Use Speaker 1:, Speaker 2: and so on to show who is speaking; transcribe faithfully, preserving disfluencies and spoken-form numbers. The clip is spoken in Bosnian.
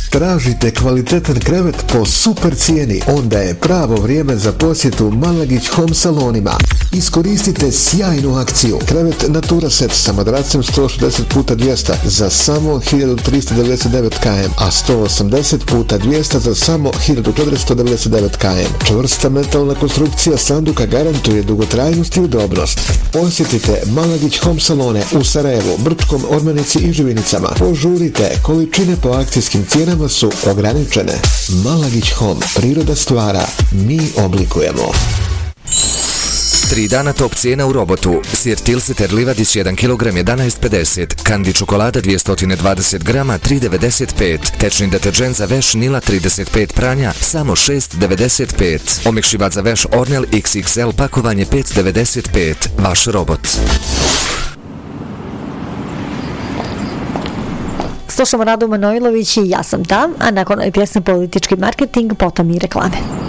Speaker 1: Tražite kvalitetan krevet po super cijeni? Onda je pravo vrijeme za posjetu Malagić Home salonima. Iskoristite sjajnu akciju. Krevet Natura Set sa madracem sto šezdeset puta dvjesto za samo hiljadu tristo devedeset devet km, a sto osamdeset puta dvjesto za samo hiljadu četiristo devedeset devet km. Čvrsta metalna konstrukcija sanduka garantuje dugotrajnost i udobnost. Posjetite Malagić Home salone u Sarajevu, Brčkom, Ormanici i Živinicama. Požurite, količine po akcijskim cijenama su ograničene. Malagić Home, priroda stvara, mi oblikujemo.
Speaker 2: Tri dana top cijena u Robotu. Sir Tilsiter Livadić jedan kilogram jedanaest pedeset, Kandi čokolada dvjesto dvadeset grama tri devedeset pet, tečni deterđent za veš Nila trideset pet pranja samo šest devedeset pet, omekšivač za veš Ornel iks iks el pakovanje pet devedeset pet. Vaš Robot.
Speaker 3: Slušamo Radu Manojlović i Ja sam tam, a nakon ove pjesme politički marketing, potom i reklame.